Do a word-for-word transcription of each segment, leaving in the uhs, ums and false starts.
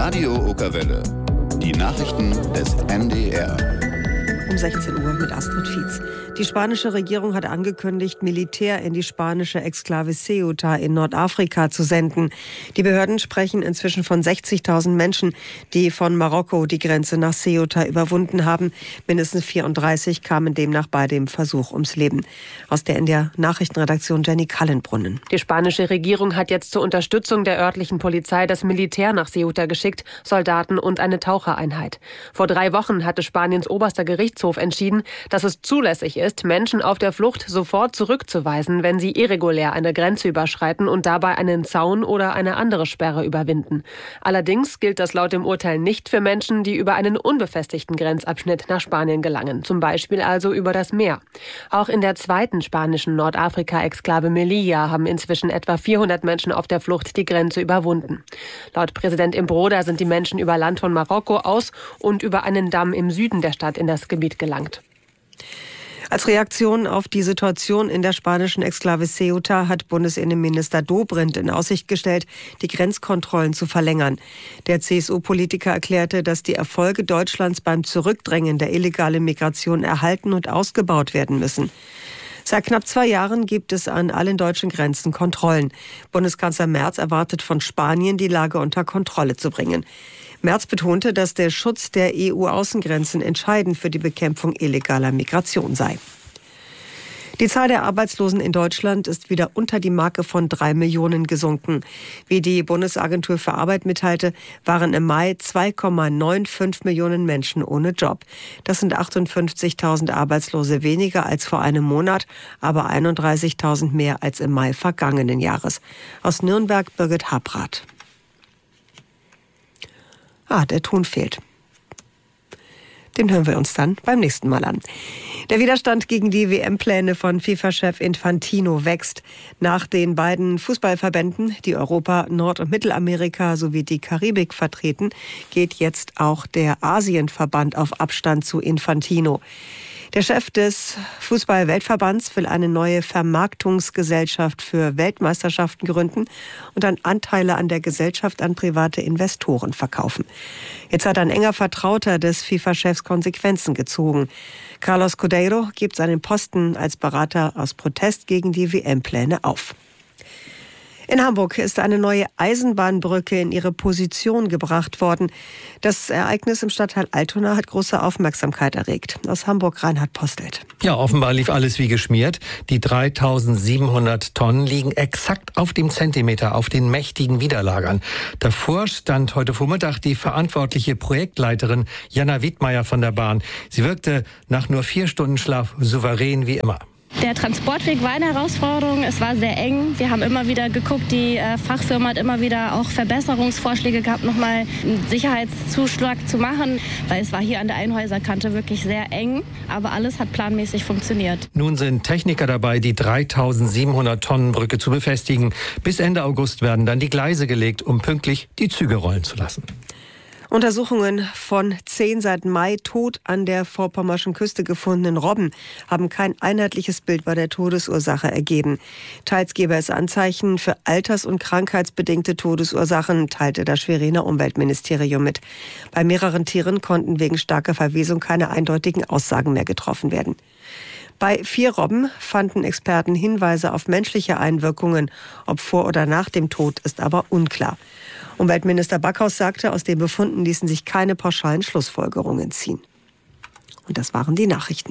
Radio Okerwelle. Die Nachrichten des N D R. Um sechzehn Uhr mit Astrid Fietz. Die spanische Regierung hat angekündigt, Militär in die spanische Exklave Ceuta in Nordafrika zu senden. Die Behörden sprechen inzwischen von sechzigtausend Menschen, die von Marokko die Grenze nach Ceuta überwunden haben. Mindestens vierunddreißig kamen demnach bei dem Versuch ums Leben. Aus der N D R-Nachrichtenredaktion Jenny Kallenbrunnen. Die spanische Regierung hat jetzt zur Unterstützung der örtlichen Polizei das Militär nach Ceuta geschickt, Soldaten und eine Tauchereinheit. Vor drei Wochen hatte Spaniens oberster Gerichtshof entschieden, dass es zulässig ist, Menschen auf der Flucht sofort zurückzuweisen, wenn sie irregulär eine Grenze überschreiten und dabei einen Zaun oder eine andere Sperre überwinden. Allerdings gilt das laut dem Urteil nicht für Menschen, die über einen unbefestigten Grenzabschnitt nach Spanien gelangen, zum Beispiel also über das Meer. Auch in der zweiten spanischen Nordafrika-Exklave Melilla haben inzwischen etwa vierhundert Menschen auf der Flucht die Grenze überwunden. Laut Präsident Imbroda sind die Menschen über Land von Marokko aus und über einen Damm im Süden der Stadt in das Gebiet gelangt. Als Reaktion auf die Situation in der spanischen Exklave Ceuta hat Bundesinnenminister Dobrindt in Aussicht gestellt, die Grenzkontrollen zu verlängern. Der C S U-Politiker erklärte, dass die Erfolge Deutschlands beim Zurückdrängen der illegalen Migration erhalten und ausgebaut werden müssen. Seit knapp zwei Jahren gibt es an allen deutschen Grenzen Kontrollen. Bundeskanzler Merz erwartet von Spanien, die Lage unter Kontrolle zu bringen. Merz betonte, dass der Schutz der E U-Außengrenzen entscheidend für die Bekämpfung illegaler Migration sei. Die Zahl der Arbeitslosen in Deutschland ist wieder unter die Marke von drei Millionen gesunken. Wie die Bundesagentur für Arbeit mitteilte, waren im Mai zwei Komma fünfundneunzig Millionen Menschen ohne Job. Das sind achtundfünfzigtausend Arbeitslose weniger als vor einem Monat, aber einunddreißigtausend mehr als im Mai vergangenen Jahres. Aus Nürnberg Birgit Habrath. Ah, der Ton fehlt. Den hören wir uns dann beim nächsten Mal an. Der Widerstand gegen die W M-Pläne von FIFA-Chef Infantino wächst. Nach den beiden Fußballverbänden, die Europa, Nord- und Mittelamerika sowie die Karibik vertreten, geht jetzt auch der Asienverband auf Abstand zu Infantino. Der Chef des Fußball-Weltverbands will eine neue Vermarktungsgesellschaft für Weltmeisterschaften gründen und dann Anteile an der Gesellschaft an private Investoren verkaufen. Jetzt hat ein enger Vertrauter des FIFA-Chefs Konsequenzen gezogen. Carlos Cordeiro gibt seinen Posten als Berater aus Protest gegen die W M-Pläne auf. In Hamburg ist eine neue Eisenbahnbrücke in ihre Position gebracht worden. Das Ereignis im Stadtteil Altona hat große Aufmerksamkeit erregt. Aus Hamburg Reinhard Postelt. Ja, offenbar lief alles wie geschmiert. Die dreitausendsiebenhundert Tonnen liegen exakt auf dem Zentimeter auf den mächtigen Widerlagern. Davor stand heute Vormittag die verantwortliche Projektleiterin Jana Wiedmeier von der Bahn. Sie wirkte nach nur vier Stunden Schlaf souverän wie immer. Der Transportweg war eine Herausforderung, es war sehr eng. Wir haben immer wieder geguckt, die äh, Fachfirma hat immer wieder auch Verbesserungsvorschläge gehabt, nochmal einen Sicherheitszuschlag zu machen, weil es war hier an der Einhäuserkante wirklich sehr eng, aber alles hat planmäßig funktioniert. Nun sind Techniker dabei, die dreitausendsiebenhundert Tonnen Brücke zu befestigen. Bis Ende August werden dann die Gleise gelegt, um pünktlich die Züge rollen zu lassen. Untersuchungen von zehn seit Mai tot an der vorpommerschen Küste gefundenen Robben haben kein einheitliches Bild bei der Todesursache ergeben. Teils gebe es Anzeichen für alters- und krankheitsbedingte Todesursachen, teilte das Schweriner Umweltministerium mit. Bei mehreren Tieren konnten wegen starker Verwesung keine eindeutigen Aussagen mehr getroffen werden. Bei vier Robben fanden Experten Hinweise auf menschliche Einwirkungen. Ob vor oder nach dem Tod ist aber unklar. Umweltminister Backhaus sagte, aus den Befunden ließen sich keine pauschalen Schlussfolgerungen ziehen. Und das waren die Nachrichten.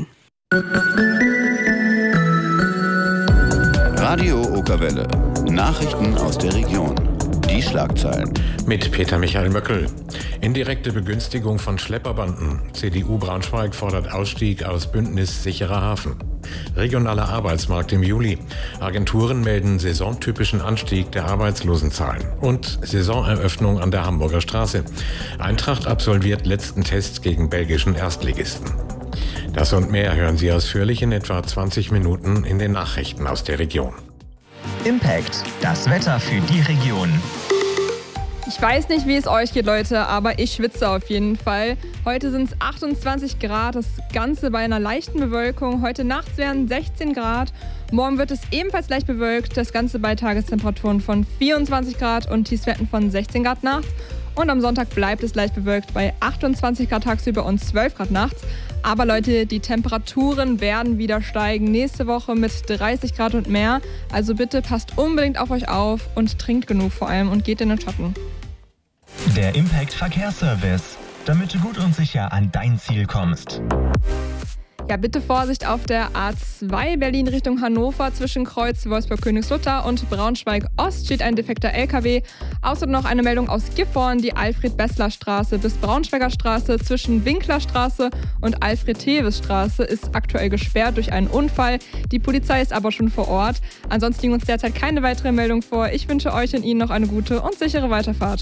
Radio Okerwelle. Nachrichten aus der Region. Die Schlagzeilen. Mit Peter Michael Möckel. Indirekte Begünstigung von Schlepperbanden. C D U Braunschweig fordert Ausstieg aus Bündnis Sicherer Hafen. Regionaler Arbeitsmarkt im Juli. Agenturen melden saisontypischen Anstieg der Arbeitslosenzahlen. Und Saisoneröffnung an der Hamburger Straße. Eintracht absolviert letzten Test gegen belgischen Erstligisten. Das und mehr hören Sie ausführlich in etwa zwanzig Minuten in den Nachrichten aus der Region. Impact, das Wetter für die Region. Ich weiß nicht, wie es euch geht, Leute, aber ich schwitze auf jeden Fall. Heute sind es achtundzwanzig Grad, das Ganze bei einer leichten Bewölkung. Heute nachts werden sechzehn Grad. Morgen wird es ebenfalls leicht bewölkt, das Ganze bei Tagestemperaturen von vierundzwanzig Grad und Tiefstwerten von sechzehn Grad nachts. Und am Sonntag bleibt es leicht bewölkt bei achtundzwanzig Grad tagsüber und zwölf Grad nachts. Aber Leute, die Temperaturen werden wieder steigen. Nächste Woche mit dreißig Grad und mehr. Also bitte passt unbedingt auf euch auf und trinkt genug vor allem und geht in den Schatten. Der Impact Verkehrsservice, damit du gut und sicher an dein Ziel kommst. Ja, bitte Vorsicht auf der A zwei Berlin Richtung Hannover. Zwischen Kreuz Wolfsburg-Königslutter und Braunschweig-Ost steht ein defekter L K W. Außerdem noch eine Meldung aus Gifhorn. Die Alfred-Bessler-Straße bis Braunschweiger Straße zwischen Winklerstraße und Alfred-Teves-Straße ist aktuell gesperrt durch einen Unfall. Die Polizei ist aber schon vor Ort. Ansonsten liegen uns derzeit keine weiteren Meldungen vor. Ich wünsche euch und Ihnen noch eine gute und sichere Weiterfahrt.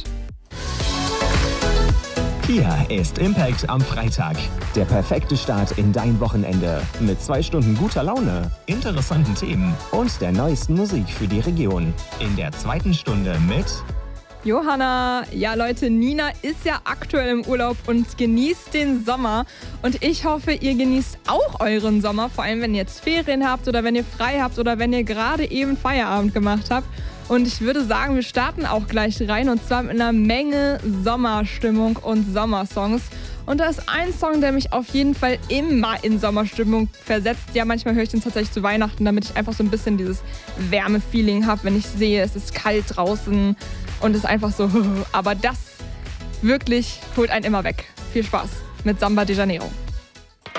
Hier ist Impact am Freitag. Der perfekte Start in dein Wochenende. Mit zwei Stunden guter Laune, interessanten Themen und der neuesten Musik für die Region. In der zweiten Stunde mit Johanna. Ja, Leute, Nina ist ja aktuell im Urlaub und genießt den Sommer. Und ich hoffe, ihr genießt auch euren Sommer. Vor allem, wenn ihr jetzt Ferien habt oder wenn ihr frei habt oder wenn ihr gerade eben Feierabend gemacht habt. Und ich würde sagen, wir starten auch gleich rein und zwar mit einer Menge Sommerstimmung und Sommersongs. Und da ist ein Song, der mich auf jeden Fall immer in Sommerstimmung versetzt. Ja, manchmal höre ich den tatsächlich zu Weihnachten, damit ich einfach so ein bisschen dieses Wärmefeeling habe, wenn ich sehe, es ist kalt draußen und es ist einfach so. Aber das wirklich holt einen immer weg. Viel Spaß mit Samba de Janeiro.